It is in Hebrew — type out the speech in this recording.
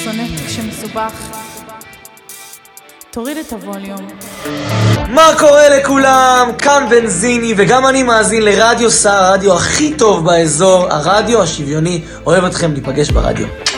שונאת כשמסובך. תוריד את הווליום. מה קורה לכולם? כאן בנזיני, וגם אני מאזין לרדיו סער, הרדיו הכי טוב באזור, הרדיו השוויוני. אוהב אתכם, ניפגש ברדיו.